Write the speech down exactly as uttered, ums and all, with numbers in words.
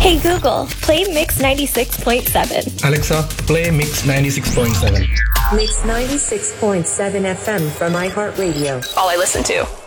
Hey Google, play Mix ninety-six point seven. Alexa, play Mix ninety-six point seven. Mix ninety-six point seven F M from iHeartRadio. All I listen to.